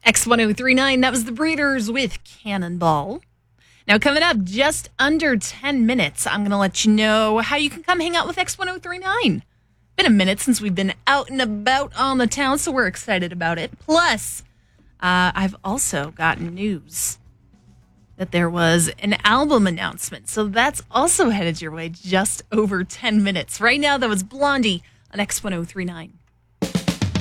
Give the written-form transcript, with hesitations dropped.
X1039, that was the Breeders with Cannonball. Now, coming up just under 10 minutes, I'm going to let you know how you can come hang out with X1039. Been a minute since we've been out and about on the town, so we're excited about it. Plus, I've also gotten news that there was an album announcement, so that's also headed your way just over 10 minutes. Right now, that was Blondie on X1039.